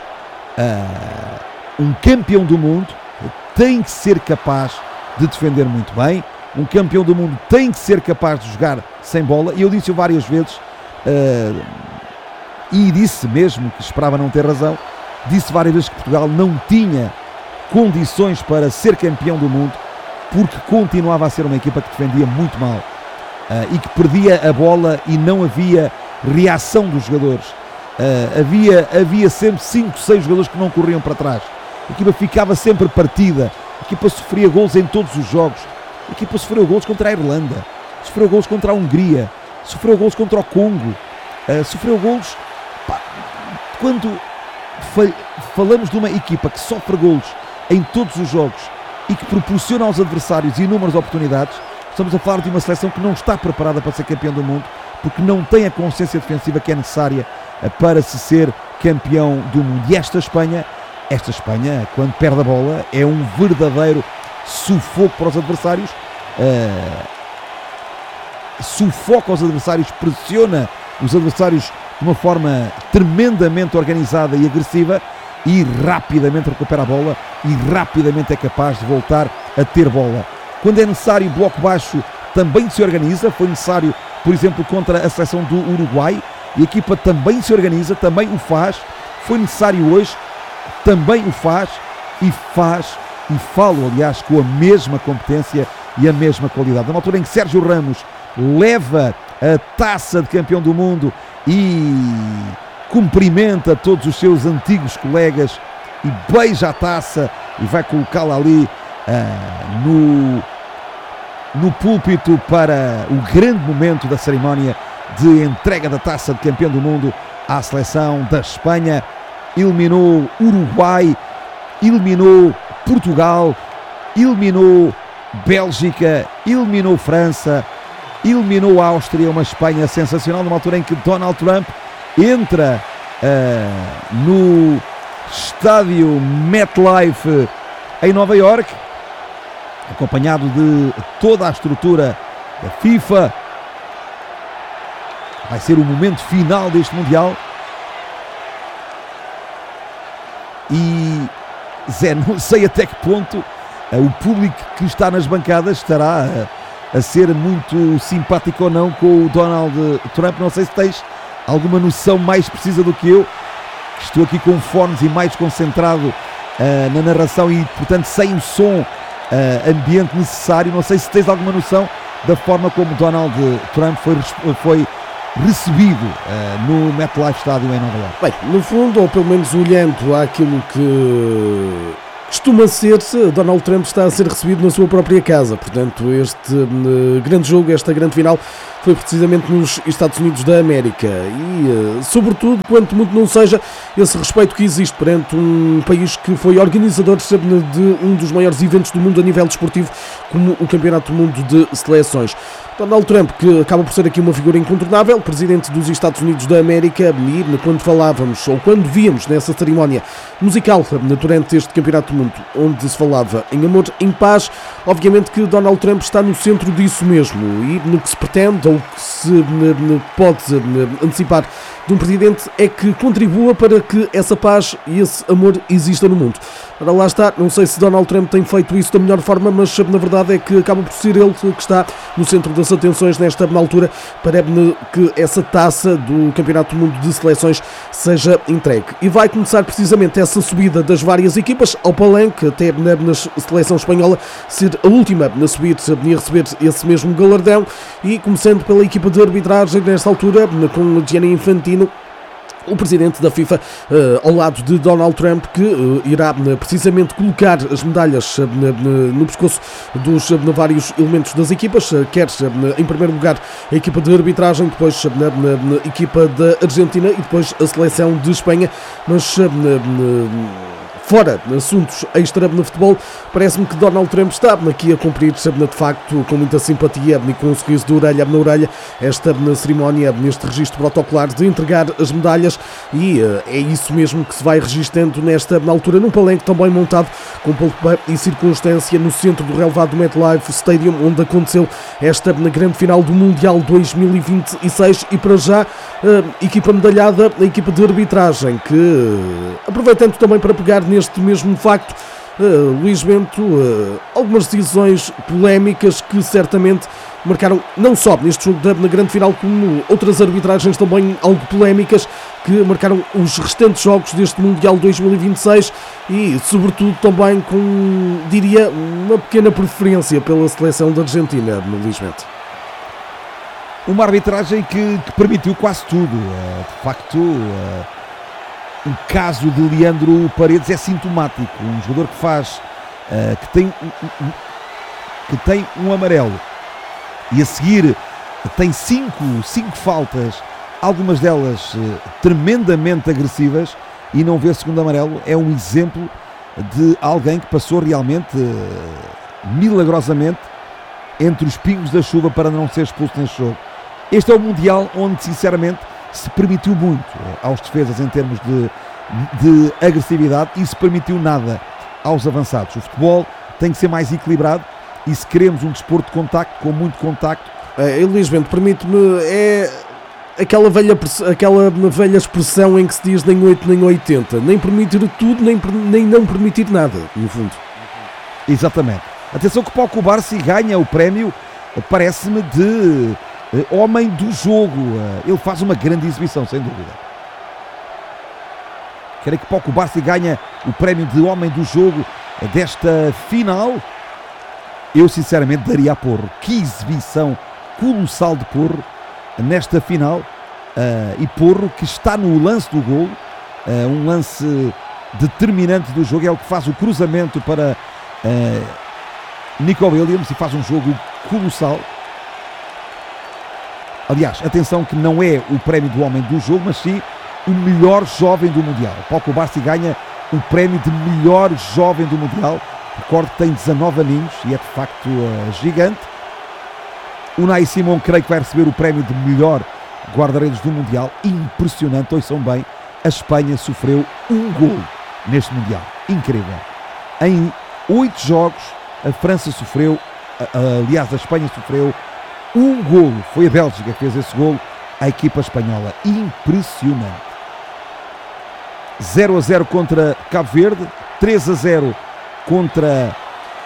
um campeão do mundo tem que ser capaz de defender muito bem, um campeão do mundo tem que ser capaz de jogar sem bola, e eu disse-o várias vezes, e disse mesmo que esperava não ter razão, disse várias vezes que Portugal não tinha condições para ser campeão do mundo, porque continuava a ser uma equipa que defendia muito mal, e que perdia a bola e não havia reação dos jogadores. Havia sempre 5, 6 jogadores que não corriam para trás. A equipa ficava sempre partida. A equipa sofria golos em todos os jogos. A equipa sofreu golos contra a Irlanda, sofreu golos contra a Hungria, sofreu golos contra o Congo, sofreu golos. Quando falamos de uma equipa que sofre golos em todos os jogos e que proporciona aos adversários inúmeras oportunidades, estamos a falar de uma seleção que não está preparada para ser campeão do mundo, porque não tem a consciência defensiva que é necessária para se ser campeão do mundo. E esta Espanha, quando perde a bola, é um verdadeiro sufoco para os adversários, sufoca os adversários, pressiona os adversários de uma forma tremendamente organizada e agressiva, e rapidamente recupera a bola e rapidamente é capaz de voltar a ter bola. Quando é necessário bloco baixo, também se organiza. Foi necessário, por exemplo, contra a seleção do Uruguai, e a equipa também se organiza, também o faz. Foi necessário hoje, também o faz, e falo, aliás, com a mesma competência e a mesma qualidade. Na altura em que Sérgio Ramos leva a taça de campeão do mundo e cumprimenta todos os seus antigos colegas e beija a taça e vai colocá-la ali no púlpito para o grande momento da cerimónia de entrega da taça de campeão do mundo à seleção da Espanha. Eliminou Uruguai, eliminou Portugal, eliminou Bélgica, eliminou França, eliminou a Áustria. Uma Espanha sensacional, numa altura em que Donald Trump entra no estádio MetLife em Nova Iorque, acompanhado de toda a estrutura da FIFA. Vai ser o momento final deste Mundial. E Zé, não sei até que ponto o público que está nas bancadas estará a ser muito simpático ou não com o Donald Trump. Não sei se tens alguma noção mais precisa do que eu, Estou aqui com fones e mais concentrado na narração e, portanto, sem o som ambiente necessário. Não sei se tens alguma noção da forma como Donald Trump foi recebido no MetLife Stadium em Nova Iorque. Bem, no fundo, ou pelo menos olhando àquilo que costuma ser, Donald Trump está a ser recebido na sua própria casa. Portanto, este grande jogo, esta grande final, foi precisamente nos Estados Unidos da América e, sobretudo, quanto muito não seja esse respeito que existe perante um país que foi organizador de um dos maiores eventos do mundo a nível desportivo, como o Campeonato do Mundo de Seleções. Donald Trump, que acaba por ser aqui uma figura incontornável, presidente dos Estados Unidos da América, e quando falávamos, ou quando víamos nessa cerimónia musical durante este Campeonato do Mundo, onde se falava em amor, em paz, obviamente que Donald Trump está no centro disso mesmo, e no que se pretende, ou que se pode antecipar de um presidente, é que contribua para que essa paz e esse amor exista no mundo. Ora, lá está, não sei se Donald Trump tem feito isso da melhor forma, mas na verdade é que acaba por ser ele que está no centro das atenções nesta altura para que essa taça do Campeonato do Mundo de Seleções seja entregue. E vai começar precisamente essa subida das várias equipas ao palanque, até na seleção espanhola ser a última a subir e a receber esse mesmo galardão, e começando pela equipa de arbitragem nesta altura, com Gianni Infantino, o presidente da FIFA, ao lado de Donald Trump, que irá precisamente colocar as medalhas no pescoço dos vários elementos das equipas, quer em primeiro lugar a equipa de arbitragem, depois na equipa da Argentina e depois a seleção de Espanha, mas fora de assuntos extra no futebol, parece-me que Donald Trump está aqui a cumprir, de facto, com muita simpatia e com um sorriso de orelha na orelha, esta cerimónia, neste registro protocolar de entregar as medalhas, e é isso mesmo que se vai registando nesta altura, num palanque também montado com pompa e circunstância no centro do relevado MetLife Stadium, onde aconteceu esta grande final do Mundial 2026, e para já equipa medalhada, a equipa de arbitragem, que, aproveitando também para pegar neste mesmo facto, Luís Bento, algumas decisões polémicas que certamente marcaram não só neste jogo na grande final, como outras arbitragens também algo polémicas que marcaram os restantes jogos deste Mundial 2026 e sobretudo também com, diria, uma pequena preferência pela seleção da Argentina, Luís Bento. Uma arbitragem que permitiu quase tudo, de facto. O caso de Leandro Paredes é sintomático, um jogador que faz, que tem um amarelo e a seguir tem cinco faltas, algumas delas tremendamente agressivas, e não vê segundo amarelo. É um exemplo de alguém que passou realmente milagrosamente entre os pingos da chuva para não ser expulso neste jogo. Este é o Mundial onde sinceramente se permitiu muito aos defesas em termos de agressividade e se permitiu nada aos avançados. O futebol tem que ser mais equilibrado, e se queremos um desporto de contacto, com muito contacto... Luís Bento, permite-me, é aquela velha expressão em que se diz nem 8 nem 80, nem permitir tudo, nem não permitir nada, no fundo. Exatamente. Atenção que Paco Barsi ganha o prémio, parece-me, de homem do jogo. Ele faz uma grande exibição, sem dúvida. Quero que Paco Barsi ganha o prémio de homem do jogo desta final. Eu sinceramente daria a Porro. Que exibição colossal de Porro nesta final. E Porro, que está no lance do golo, um lance determinante do jogo, é o que faz o cruzamento para Nico Williams e faz um jogo colossal. Aliás, atenção que não é o prémio do homem do jogo, mas sim o melhor jovem do Mundial. Paco Barsi ganha o prémio de melhor jovem do Mundial. Recordo que tem 19 aninhos e é de facto gigante. Unai Simon creio que vai receber o prémio de melhor guarda-redes do Mundial. Impressionante, ouçam bem, a Espanha sofreu um gol neste Mundial. Incrível. Em 8 jogos a França sofreu, aliás a Espanha sofreu um golo. Foi a Bélgica que fez esse golo à equipa espanhola. Impressionante. 0-0 contra Cabo Verde, 3-0 contra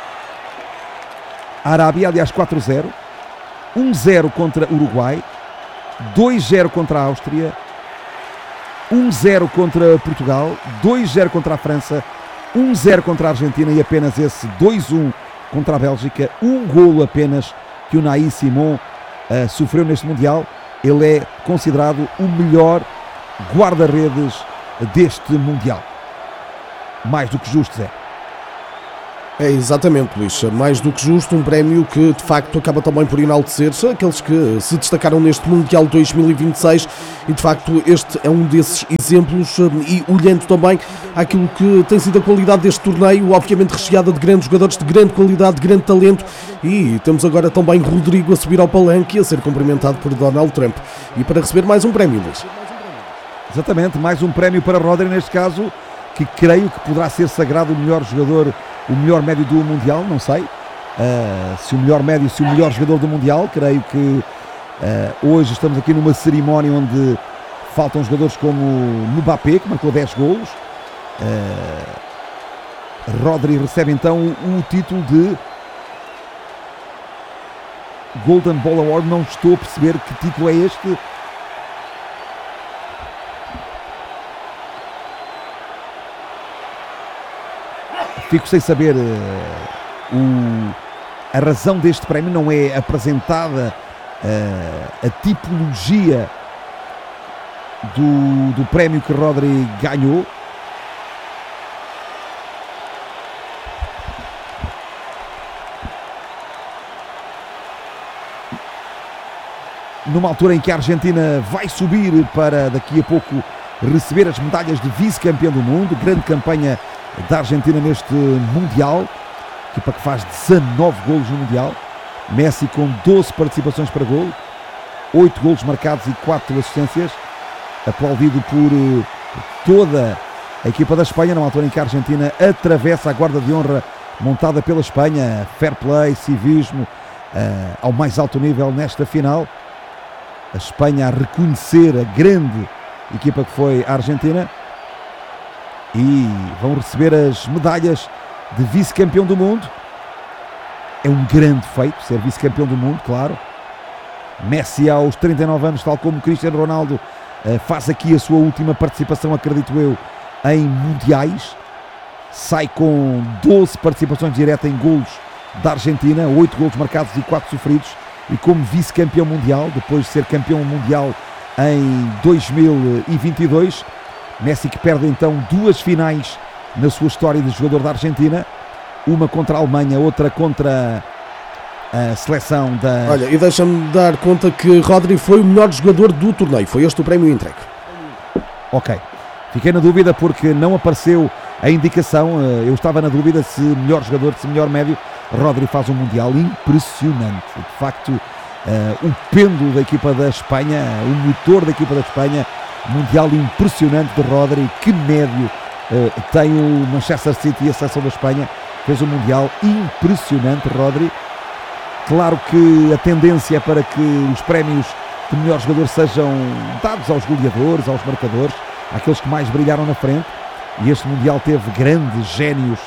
a Arábia, aliás 4-0, 1-0 contra Uruguai, 2-0 contra a Áustria, 1-0 contra Portugal, 2-0 contra a França, 1-0 contra a Argentina e apenas esse 2-1 contra a Bélgica. Um golo apenas que o Unai Simon sofreu neste Mundial. Ele é considerado o melhor guarda-redes deste Mundial. Mais do que justo, Zé. É exatamente, Luís, mais do que justo, um prémio que de facto acaba também por enaltecer aqueles que se destacaram neste Mundial 2026 e de facto este é um desses exemplos. E olhando também àquilo que tem sido a qualidade deste torneio, obviamente recheada de grandes jogadores de grande qualidade, de grande talento, e temos agora também Rodrigo a subir ao palanque e a ser cumprimentado por Donald Trump e para receber mais um prémio, Luís. Exatamente, mais um prémio para Rodri neste caso, que creio que poderá ser sagrado o melhor jogador, o melhor médio do Mundial, não sei se o melhor médio, se o melhor jogador do Mundial. Creio que hoje estamos aqui numa cerimónia onde faltam jogadores como Mbappé, que marcou 10 golos. Rodri recebe então o título de Golden Ball Award. Não estou a perceber que título é este. Fico sem saber. A razão deste prémio não é apresentada a tipologia do prémio que Rodri ganhou. Numa altura em que a Argentina vai subir para daqui a pouco receber as medalhas de vice-campeão do mundo. Grande campanha da Argentina neste Mundial, equipa que faz 19 golos no Mundial. Messi com 12 participações para golo, 8 golos marcados e 4 assistências, aplaudido por toda a equipa da Espanha, numa altura em que a Argentina atravessa a guarda de honra montada pela Espanha. Fair play, civismo ao mais alto nível nesta final. A Espanha a reconhecer a grande equipa que foi a Argentina. E vão receber as medalhas de vice-campeão do mundo. É um grande feito ser vice-campeão do mundo, claro. Messi aos 39 anos, tal como Cristiano Ronaldo, faz aqui a sua última participação, acredito eu, em mundiais. Sai com 12 participações diretas em golos da Argentina, 8 golos marcados e 4 sofridos. E como vice-campeão mundial, depois de ser campeão mundial em 2022... Messi que perde então 2 finais na sua história de jogador da Argentina, uma contra a Alemanha, outra contra a seleção da... Olha, e deixa-me dar conta que Rodri foi o melhor jogador do torneio, foi este o prémio entregue. Ok, fiquei na dúvida porque não apareceu a indicação, eu estava na dúvida se melhor jogador, se melhor médio. Rodri faz um Mundial impressionante, de facto, o pêndulo da equipa da Espanha, o motor da equipa da Espanha. Mundial impressionante de Rodri. Que médio tem o Manchester City e a seleção da Espanha. Fez um Mundial impressionante, Rodri. Claro que a tendência é para que os prémios de melhor jogador sejam dados aos goleadores, aos marcadores, àqueles que mais brilharam na frente. E este Mundial teve grandes génios.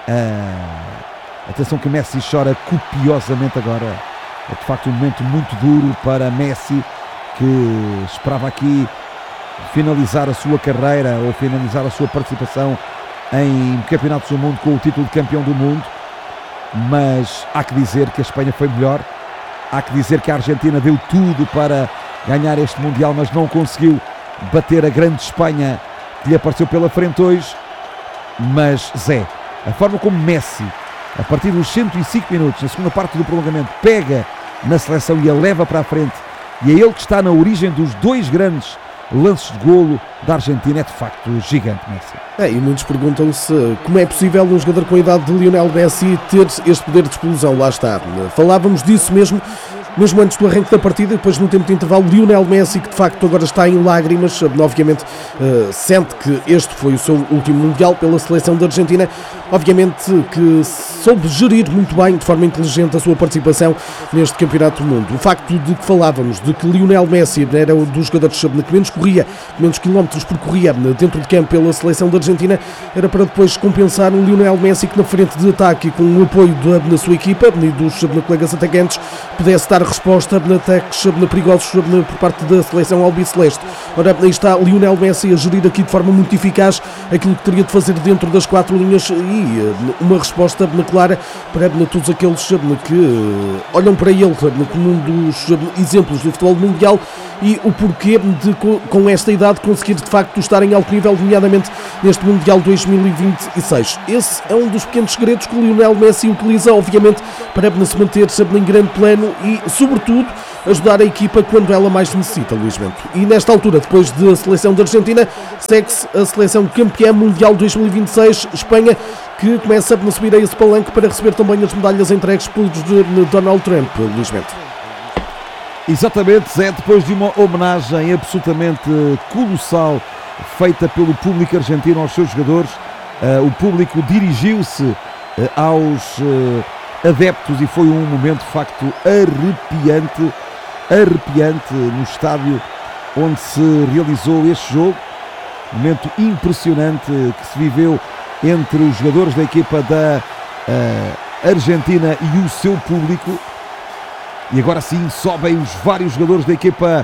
Atenção que Messi chora copiosamente agora. É de facto um momento muito duro para Messi, que esperava aqui finalizar a sua carreira ou finalizar a sua participação em campeonatos do mundo com o título de campeão do mundo. Mas há que dizer que a Espanha foi melhor, há que dizer que a Argentina deu tudo para ganhar este Mundial, mas não conseguiu bater a grande Espanha que lhe apareceu pela frente hoje. Mas Zé, a forma como Messi, a partir dos 105 minutos, na segunda parte do prolongamento, pega na seleção e a leva para a frente, e é ele que está na origem dos 2 grandes lances de golo da Argentina, é de facto gigante, Messi. E muitos perguntam-se como é possível um jogador com a idade de Lionel Messi ter este poder de explosão. Lá está, falávamos disso mesmo antes do arranque da partida, depois no tempo de intervalo. Lionel Messi, que de facto agora está em lágrimas, obviamente sente que este foi o seu último Mundial pela seleção da Argentina, obviamente que soube gerir muito bem, de forma inteligente, a sua participação neste Campeonato do Mundo. O facto de que falávamos, de que Lionel Messi era um dos jogadores que menos corria, menos quilómetros percorria dentro de campo pela seleção da Argentina, era para depois compensar um Lionel Messi que na frente de ataque e com o apoio da sua equipa e dos colegas atacantes pudesse dar dar resposta a ataques perigosos por parte da seleção albiceleste. Ora, aí está Lionel Messi a gerir aqui de forma muito eficaz aquilo que teria de fazer dentro das 4 linhas e uma resposta clara para todos aqueles que olham para ele como um dos exemplos do futebol mundial e o porquê de, com esta idade, conseguir de facto estar em alto nível, nomeadamente neste Mundial 2026. Esse é um dos pequenos segredos que o Lionel Messi utiliza, obviamente, para se manter em grande plano e, sobretudo, ajudar a equipa quando ela mais necessita, Luís Bento. E nesta altura, depois da seleção da Argentina, segue-se a seleção campeã mundial 2026, Espanha, que começa a subir a esse palanque para receber também as medalhas entregues por Donald Trump, Luís Bento. Exatamente, Zé, depois de uma homenagem absolutamente colossal feita pelo público argentino aos seus jogadores, o público dirigiu-se aos adeptos e foi um momento de facto arrepiante no estádio onde se realizou este jogo, momento impressionante que se viveu entre os jogadores da equipa da Argentina e o seu público. E agora sim sobem os vários jogadores da equipa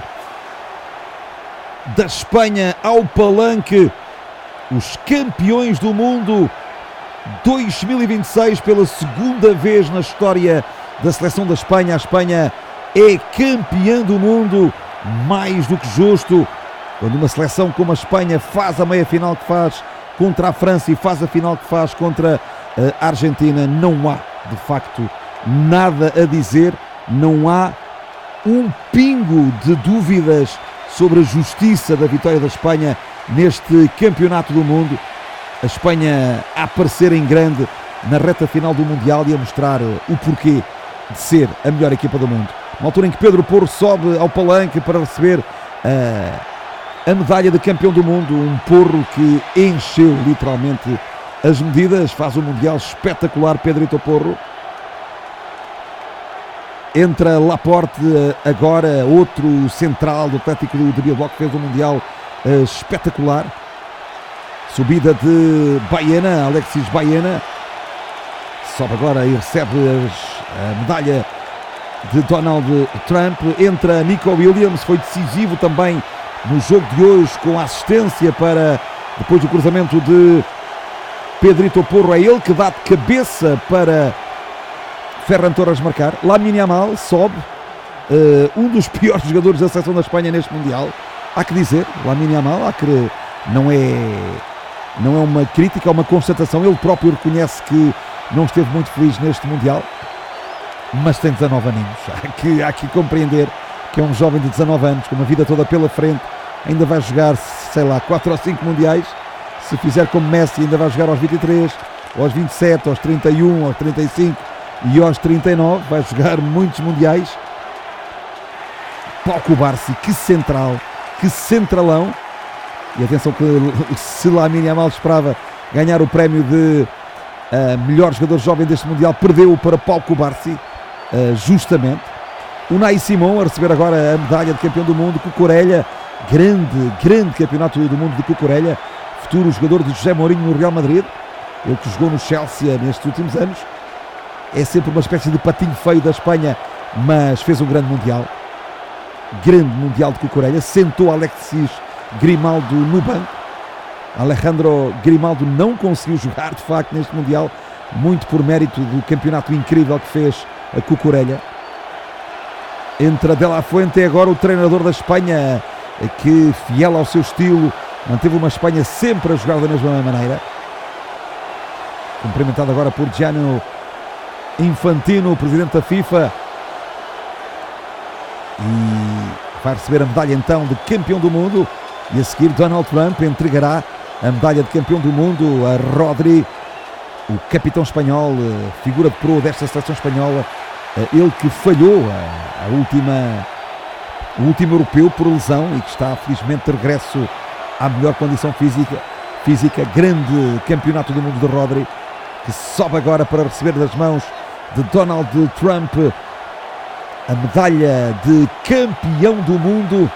da Espanha ao palanque, os campeões do mundo 2026, pela segunda vez na história da seleção da Espanha. A Espanha é campeã do mundo, mais do que justo. Quando uma seleção como a Espanha faz a meia-final que faz contra a França e faz a final que faz contra a Argentina, não há de facto nada a dizer, não há um pingo de dúvidas sobre a justiça da vitória da Espanha neste campeonato do mundo. A Espanha a aparecer em grande na reta final do Mundial e a mostrar o porquê de ser a melhor equipa do mundo. Na altura em que Pedro Porro sobe ao palanque para receber a medalha de campeão do mundo, um Porro que encheu literalmente as medidas, faz um Mundial espetacular, Pedrito Porro. Entra Laporte, agora outro central do Atlético de Bilbao, que fez um Mundial espetacular. Subida de Baena, Alexis Baena, sobe agora e recebe a medalha de Donald Trump. Entra Nico Williams, foi decisivo também no jogo de hoje com a assistência para, depois do cruzamento de Pedrito Porro, é ele que dá de cabeça para Ferran Torres marcar. Lamine Yamal sobe, um dos piores jogadores da seleção da Espanha neste Mundial, há que dizer. Lamine Yamal, não é uma crítica, é uma constatação. Ele próprio reconhece que não esteve muito feliz neste Mundial, mas tem 19 aninhos. Há que compreender que é um jovem de 19 anos, com uma vida toda pela frente, ainda vai jogar, sei lá, 4 ou 5 Mundiais. Se fizer como Messi, ainda vai jogar aos 23, aos 27, aos 31, aos 35 e aos 39. Vai jogar muitos Mundiais. Pau Cubarsí, que central, que centralão. E atenção que se Lamine Yamal esperava ganhar o prémio de melhor jogador jovem deste Mundial, perdeu para Pau Cubarsí, justamente. Unai Simón a receber agora a medalha de campeão do mundo. Cucurella, grande campeonato do mundo de Cucurella, futuro jogador de José Mourinho no Real Madrid, ele que jogou no Chelsea nestes últimos anos. É sempre uma espécie de patinho feio da Espanha, mas fez um grande Mundial de Cucurella. Sentou Alexis Grimaldo no banco. Alejandro Grimaldo não conseguiu jogar de facto neste Mundial, muito por mérito do campeonato incrível que fez a Cucurella. Entra De La Fuente, agora o treinador da Espanha, que, fiel ao seu estilo, manteve uma Espanha sempre a jogar da mesma maneira. Cumprimentado agora por Gianni Infantino, o presidente da FIFA, e vai receber a medalha então de campeão do mundo. E a seguir Donald Trump entregará a medalha de campeão do mundo a Rodri, o capitão espanhol, figura de proa desta seleção espanhola, ele que falhou o último europeu por lesão e que está felizmente de regresso à melhor condição física. Grande campeonato do mundo de Rodri, que sobe agora para receber das mãos de Donald Trump a medalha de campeão do mundo.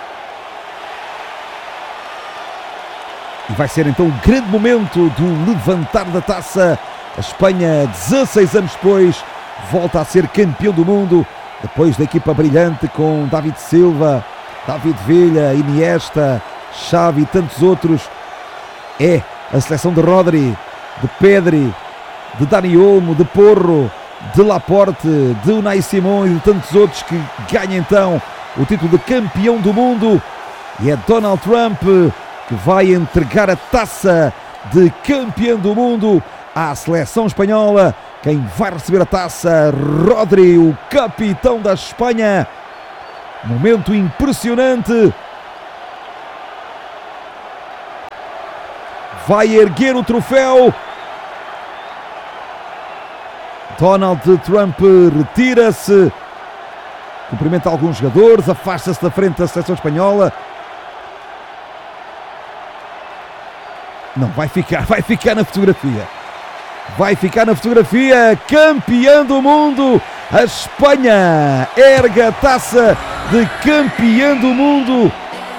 E vai ser então um grande momento do levantar da taça. A Espanha, 16 anos depois, volta a ser campeão do mundo depois da equipa brilhante com David Silva, David Villa, Iniesta, Xavi e tantos outros, é a seleção de Rodri, de Pedri, de Dani Olmo, de Porro, de Laporte, de Unai Simon e de tantos outros que ganha então o título de campeão do mundo. E é Donald Trump que vai entregar a taça de campeão do mundo à seleção espanhola. Quem vai receber a taça? Rodri, o capitão da Espanha. Momento impressionante. Vai erguer o troféu. Donald Trump retira-se, cumprimenta alguns jogadores, afasta-se da frente da seleção espanhola. Não, vai ficar na fotografia. Vai ficar na fotografia. Campeão do mundo. A Espanha ergue a taça de campeão do mundo.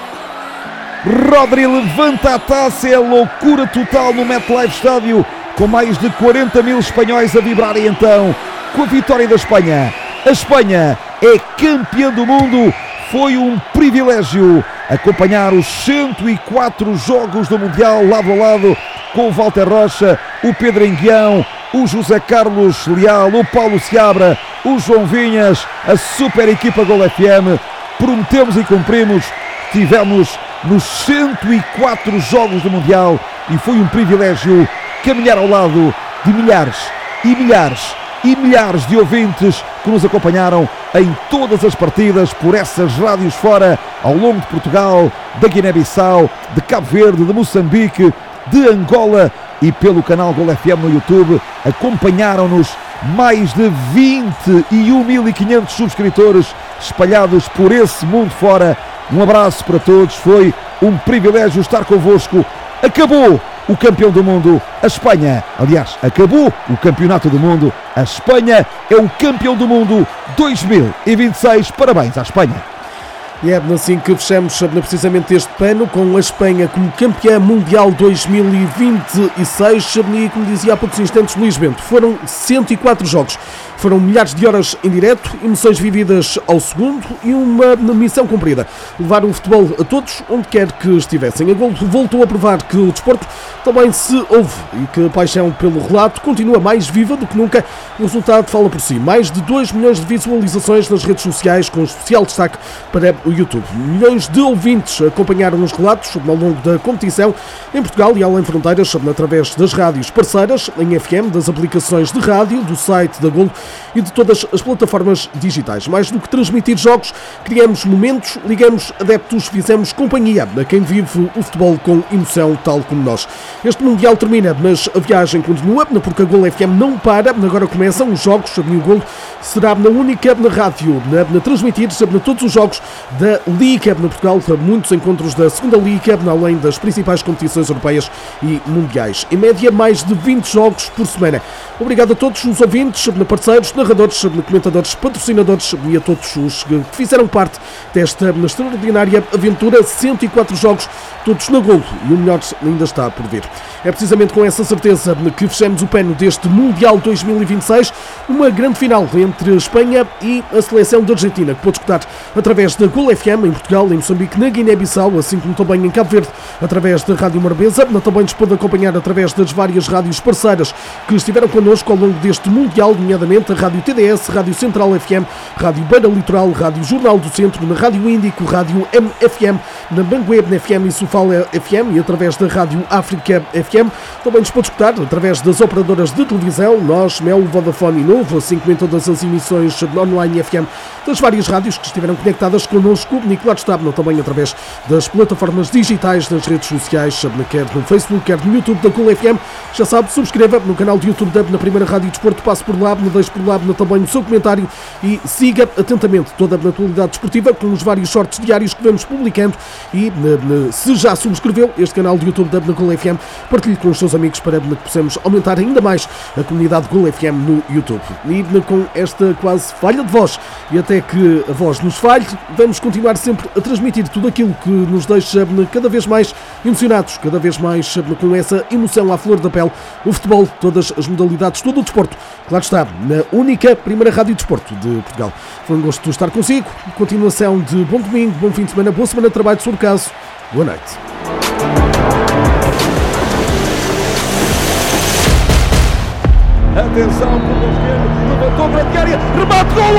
Rodri levanta a taça. É loucura total no MetLife Estádio, com mais de 40 mil espanhóis a vibrarem então com a vitória da Espanha. A Espanha é campeã do mundo. Foi um privilégio acompanhar os 104 jogos do Mundial lado a lado com o Walter Rocha, o Pedro Enguião, o José Carlos Leal, o Paulo Seabra, o João Vinhas, a super equipa Gol FM. Prometemos e cumprimos. Tivemos nos 104 jogos do Mundial e foi um privilégio caminhar ao lado de milhares e milhares e milhares de ouvintes que nos acompanharam em todas as partidas por essas rádios fora, ao longo de Portugal, da Guiné-Bissau, de Cabo Verde, de Moçambique, de Angola, e pelo canal Gol FM no YouTube. Acompanharam-nos mais de 21.500 subscritores espalhados por esse mundo fora. Um abraço para todos, foi um privilégio estar convosco. Acabou o campeão do mundo, a Espanha. Aliás, acabou o campeonato do mundo. A Espanha é o campeão do mundo 2026. Parabéns à Espanha. E é assim que fechamos precisamente este pano, com a Espanha como campeã mundial 2026. E como dizia há poucos instantes Luís Bento, foram 104 jogos, foram milhares de horas em direto, emoções vividas ao segundo e uma missão cumprida: levar o futebol a todos, onde quer que estivessem. A Gol voltou a provar que o desporto também se ouve e que a paixão pelo relato continua mais viva do que nunca. O resultado fala por si: mais de 2 milhões de visualizações nas redes sociais, com especial destaque para o YouTube. Milhões de ouvintes acompanharam os relatos ao longo da competição em Portugal e além fronteiras, através das rádios parceiras, em FM, das aplicações de rádio, do site da Gol e de todas as plataformas digitais. Mais do que transmitir jogos, criamos momentos, ligamos adeptos, fizemos companhia a quem vive o futebol com emoção, tal como nós. Este Mundial termina, mas a viagem continua, porque a Gol FM não para. Agora começam os jogos, o Gol será na única rádio a transmitir todos os jogos da Liga na Portugal, muitos encontros da segunda Liga, além das principais competições europeias e mundiais. Em média, mais de 20 jogos por semana. Obrigado a todos os ouvintes, parceiros, narradores, comentadores, patrocinadores e a todos os que fizeram parte desta extraordinária aventura. 104 jogos, todos na Gol, e o melhor ainda está por vir. É precisamente com essa certeza que fechamos o pano deste Mundial 2026, uma grande final entre a Espanha e a seleção da Argentina, que pode escutar através da Gol FM em Portugal, em Moçambique, na Guiné-Bissau, assim como também em Cabo Verde, através da Rádio Morabeza. Também nos pode acompanhar através das várias rádios parceiras que estiveram connosco ao longo deste Mundial, nomeadamente a Rádio TDS, Rádio Central FM, Rádio Beira Litoral, Rádio Jornal do Centro, na Rádio Índico, Rádio MFM, na Bangueb FM e Sofal FM, e através da Rádio África FM. Também nos pode escutar através das operadoras de televisão, Nós, Mel, Vodafone e Novo, assim como em todas as emissões online FM das várias rádios que estiveram conectadas connosco. Nicolás Stabno também através das plataformas digitais, das redes sociais, quer no Facebook, quer no YouTube da Gol FM. Já sabe, subscreva no canal de YouTube na Primeira Rádio Desporto, passe por lá, deixe por lá também o seu comentário e siga atentamente toda a atualidade desportiva com os vários shorts diários que vamos publicando. E se já subscreveu este canal de YouTube da Gol FM, partilhe com os seus amigos para que possamos aumentar ainda mais a comunidade Gol FM no YouTube. E com esta quase falha de voz, e até que a voz nos falhe, vamos continuar sempre a transmitir tudo aquilo que nos deixa cada vez mais emocionados, cada vez mais com essa emoção à flor da pele. O futebol, todas as modalidades, todo o desporto, claro está, na na única primeira rádio de desporto de Portugal. Foi um gosto de estar consigo. Continuação de bom domingo, bom fim de semana, boa semana de trabalho, se for o caso. Boa noite. Atenção, por esquerdo, levantou para a área, remate, gol!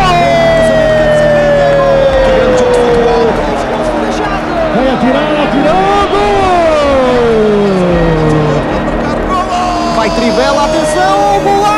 Vai atirar, gol! Vai Trivela, atenção, gol!